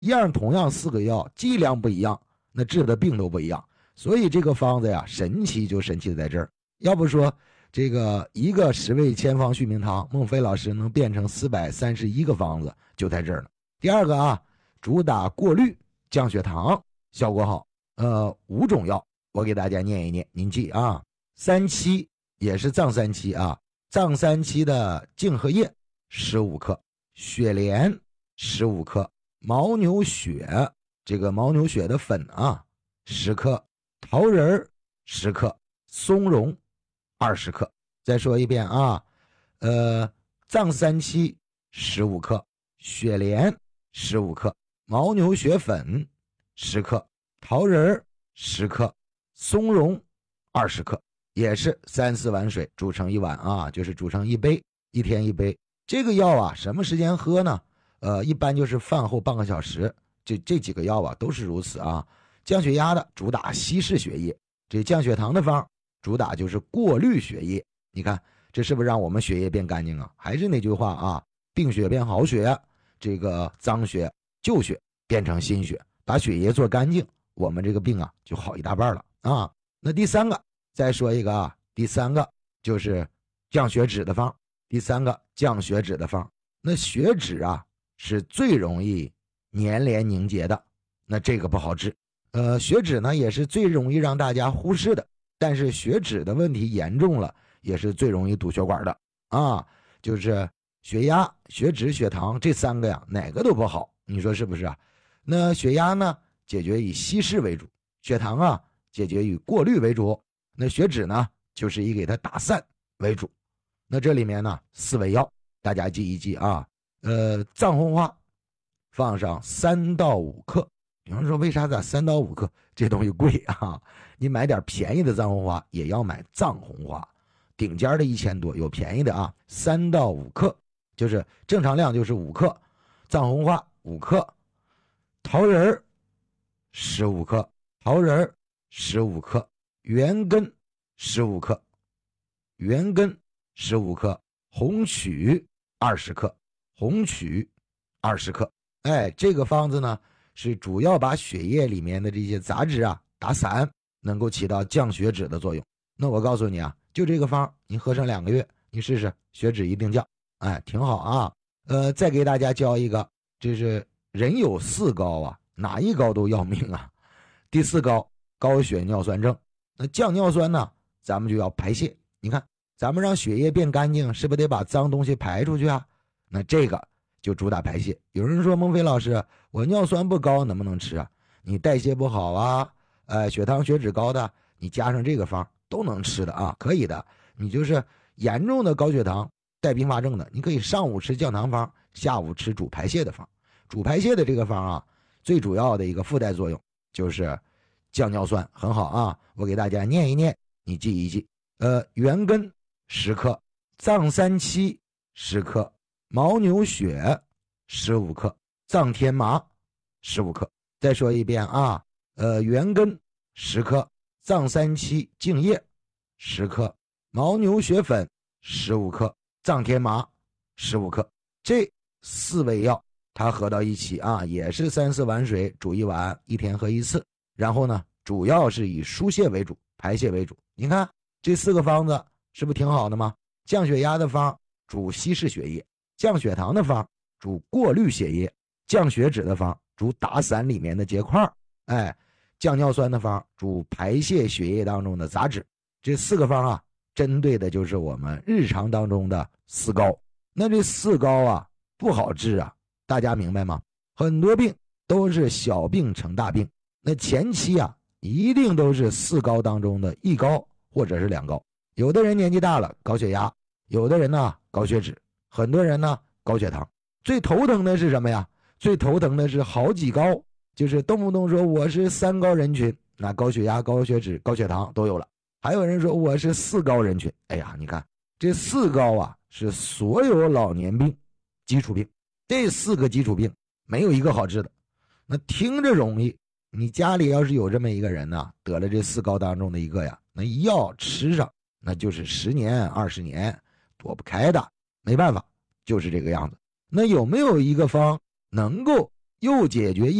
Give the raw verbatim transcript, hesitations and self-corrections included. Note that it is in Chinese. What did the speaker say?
一样同样四个药，剂量不一样，那治的病都不一样。所以这个方子呀，神奇就神奇在这儿。要不说这个一个十味千方续命汤，孟非老师能变成四百三十一个方子，就在这儿呢。第二个啊，主打过滤降血糖，效果好。呃，五种药我给大家念一念，您记啊。三七也是藏三七啊，藏三七的净荷叶十五克，雪莲十五克，牦牛血这个牦牛血的粉啊十克，桃仁十克，松茸二十克。再说一遍啊，呃，藏三七十五克，雪莲十五克，牦牛血粉十克，桃仁十克，松茸二十克，也是三四碗水煮成一碗啊，就是煮成一杯，一天一杯。这个药啊，什么时间喝呢？呃，一般就是饭后半个小时。这这几个药啊都是如此啊。降血压的主打稀释血液，这降血糖的方主打就是过滤血液。你看这是不是让我们血液变干净啊？还是那句话啊，病血变好血，这个脏血旧血变成新血，把血液做干净，我们这个病啊就好一大半了啊。那第三个再说一个啊，第三个就是降血脂的方。第三个降血脂的方，那血脂啊是最容易粘连凝结的，那这个不好治。呃，血脂呢也是最容易让大家忽视的，但是血脂的问题严重了，也是最容易堵血管的啊。就是血压、血脂、血糖这三个呀，哪个都不好，你说是不是啊？那血压呢，解决以稀释为主；血糖啊，解决以过滤为主；那血脂呢，就是以给它打散为主。那这里面呢，四味药大家记一记啊。呃，藏红花放上三到五克。有人说为啥咋三到五克？这东西贵啊！你买点便宜的藏红花也要买藏红花，顶尖的一千多，有便宜的啊，三到五克，就是正常量就是五克，藏红花五克，桃仁十五克，桃仁十五克，圆根十五克，圆根十五克，红曲二十克，红曲二十克。哎，这个方子呢是主要把血液里面的这些杂质啊打散，能够起到降血脂的作用。那我告诉你啊，就这个方你喝上两个月，你试试，血脂一定降，哎，挺好啊。呃，再给大家教一个，这是人有四高啊，哪一高都要命啊。第四高，高血尿酸症。那降尿酸呢，咱们就要排泄。你看咱们让血液变干净，是不是得把脏东西排出去啊？那这个就主打排泄。有人说孟非老师，我尿酸不高能不能吃啊？你代谢不好啊，呃，血糖血脂高的，你加上这个方都能吃的啊，可以的。你就是严重的高血糖带并发症的，你可以上午吃降糖方，下午吃主排泄的方。主排泄的这个方啊，最主要的一个附带作用就是降尿酸，很好啊。我给大家念一念，你记一记。呃，圆根十克，藏三七十克，牦牛血十五克，藏天麻十五克。再说一遍啊，呃，圆根十克，藏三七净液十克，牦牛血粉十五克，藏天麻十五克。这四味药它合到一起啊，也是三四碗水煮一碗，一天喝一次。然后呢，主要是以疏泄为主，排泄为主。你看这四个方子是不是挺好的吗？降血压的方主稀释血液，降血糖的方主过滤血液，降血脂的方主打散里面的结块，哎，降尿酸的方主排泄血液当中的杂质。这四个方啊，针对的就是我们日常当中的四高。那这四高啊不好治啊，大家明白吗？很多病都是小病成大病，那前期啊一定都是四高当中的一高或者是两高。有的人年纪大了高血压，有的人呢高血脂，很多人呢高血糖。最头疼的是什么呀？最头疼的是好几高，就是动不动说我是三高人群，那高血压、高血脂、高血糖都有了。还有人说我是四高人群，哎呀，你看这四高啊是所有老年病基础病，这四个基础病没有一个好治的。那听着容易，你家里要是有这么一个人呢，得了这四高当中的一个呀，那一药吃上那就是十年二十年躲不开的，没办法，就是这个样子。那有没有一个方能够又解决